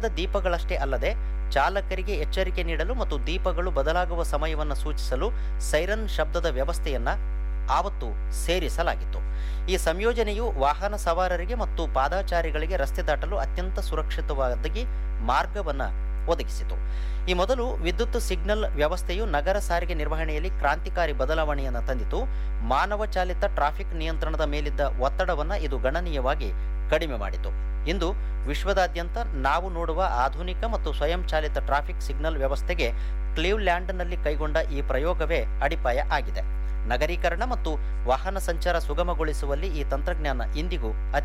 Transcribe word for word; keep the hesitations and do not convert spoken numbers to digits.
ದೀಪಗಳಷ್ಟೇ ಅಲ್ಲದೆ ಚಾಲಕರಿಗೆ ಎಚ್ಚರಿಕೆ ನೀಡಲು ಮತ್ತು ದೀಪಗಳು ಬದಲಾಗುವ ಸಮಯವನ್ನು ಸೂಚಿಸಲು ಸೈರನ್ ಶಬ್ದದ ವ್ಯವಸ್ಥೆಯನ್ನ ಆವತ್ತು ಸೇರಿಸಲಾಗಿತ್ತು. ಈ ಸಂಯೋಜನೆಯು ವಾಹನ ಸವಾರರಿಗೆ ಮತ್ತು ಪಾದಾಚಾರಿಗಳಿಗೆ ರಸ್ತೆ ದಾಟಲು ಅತ್ಯಂತ ಸುರಕ್ಷಿತವಾಗಿ ಮಾರ್ಗವನ್ನು ಒದಗಿಸಿತು. ಈ ಮೊದಲು ವಿದ್ಯುತ್ ಸಿಗ್ನಲ್ ವ್ಯವಸ್ಥೆಯು ನಗರ ಸಾರಿಗೆ ನಿರ್ವಹಣೆಯಲ್ಲಿ ಕ್ರಾಂತಿಕಾರಿ ಬದಲಾವಣೆಯನ್ನು ತಂದಿತು. ಮಾನವ ಚಾಲಿತ ಟ್ರಾಫಿಕ್ ನಿಯಂತ್ರಣದ ಮೇಲಿದ್ದ ಒತ್ತಡವನ್ನು ಇದು ಗಣನೀಯವಾಗಿ ಕಡಿಮೆ ಮಾಡಿತು. ಇಂದು ವಿಶ್ವದಾದ್ಯಂತ ನಾವು ನೋಡುವ ಆಧುನಿಕ ಮತ್ತು ಸ್ವಯಂಚಾಲಿತ ಟ್ರಾಫಿಕ್ ಸಿಗ್ನಲ್ ವ್ಯವಸ್ಥೆಗೆ ಕ್ಲೀವ್ಲ್ಯಾಂಡ್ನಲ್ಲಿ ಕೈಗೊಂಡ ಈ ಪ್ರಯೋಗವೇ ಅಡಿಪಾಯ ಆಗಿದೆ. ನಗರೀಕರಣ ಮತ್ತು ವಾಹನ ಸಂಚಾರ ಸುಗಮಗೊಳಿಸುವಲ್ಲಿ ಈ ತಂತ್ರಜ್ಞಾನ ಇಂದಿಗೂ